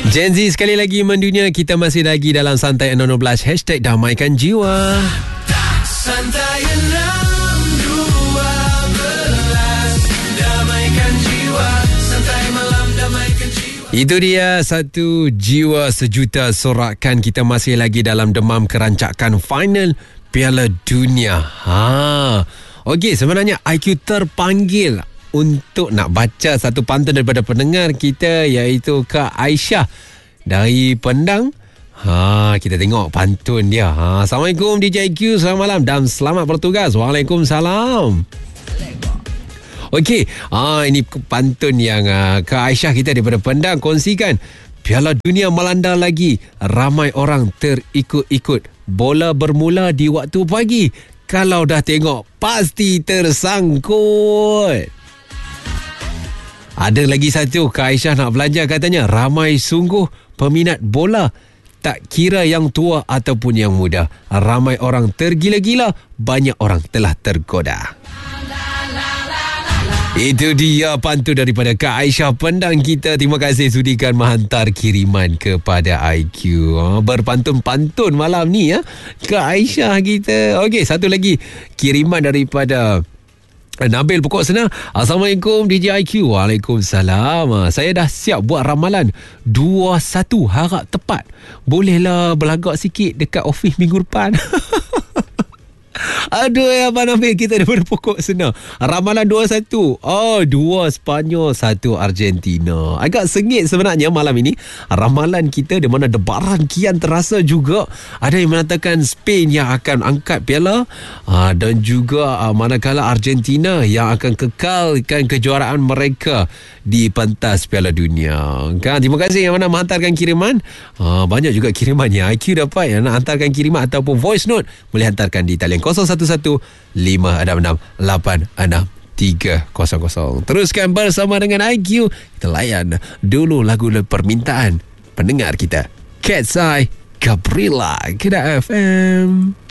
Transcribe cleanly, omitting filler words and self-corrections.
Gen Z sekali lagi mendunia. Kita masih lagi dalam Santai 16 Hashtag Damaikan Jiwa. Santai 612 Damaikan jiwa. Santai malam damaikan jiwa. Itu dia, satu jiwa sejuta sorakan. Kita masih lagi dalam demam kerancakan final Piala Dunia. Okey, sebenarnya IQ terpanggil untuk nak baca satu pantun daripada pendengar kita, iaitu Kak Aisyah dari Pendang. Kita tengok pantun dia. Assalamualaikum DJ IQ, selamat malam dan selamat bertugas. Waalaikumsalam. Okey, ini pantun yang Kak Aisyah kita daripada Pendang kongsikan. Piala Dunia melanda lagi, ramai orang terikut-ikut. Bola bermula di waktu pagi. Kalau dah tengok, pasti tersangkut. Ada lagi satu, Kak Aisyah nak belanja katanya. Ramai sungguh peminat bola, tak kira yang tua ataupun yang muda. Ramai orang tergila-gila, banyak orang telah tergoda. Itu dia pantun daripada Kak Aisyah Pendang kita. Terima kasih sudikan menghantar kiriman kepada IQ. Berpantun-pantun malam ni ya, Kak Aisyah kita. Okey, satu lagi kiriman daripada Nabil Pokok Sena. Assalamualaikum DJ IQ. Waalaikumsalam. Saya dah siap buat ramalan 21 harap tepat. Bolehlah berlagak sikit dekat office minggu depan. Aduh ya Abang Nabil kita daripada Pokok Sena. Ramalan 21. 2 Sepanyol, 1 Argentina. Agak sengit sebenarnya malam ini ramalan kita, di mana debaran kian terasa juga. Ada yang mengatakan Spain yang akan angkat piala, dan juga manakala Argentina yang akan kekalkan kejuaraan mereka di pentas Piala Dunia. Kan, terima kasih yang mana menghantarkan kiriman. Banyak juga kiriman yang IQ dapat. Yang nak hantarkan kiriman ataupun voice note, boleh hantarkan di talian 011-566-8630. Teruskan bersama dengan IQ. Kita layan dulu lagu permintaan pendengar kita, Cat's Eye, Gabriela, Kedah FM.